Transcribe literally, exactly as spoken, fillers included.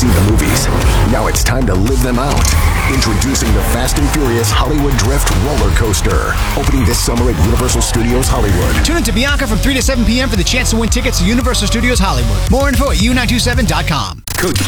see the movies. Now it's time to live them out. Introducing the Fast and Furious Hollywood Drift Roller Coaster. Opening this summer at Universal Studios Hollywood. Tune in to Bianca from three to seven p.m. for the chance to win tickets to Universal Studios Hollywood. More info at U nine two seven dot com. Code